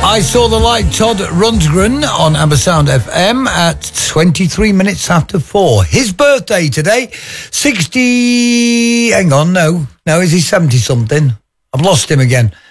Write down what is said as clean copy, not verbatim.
I saw the light, Todd Rundgren on Ambersound FM at 23 minutes after 4. His birthday today, 60... Hang on, no, is he 70-something? I've lost him again.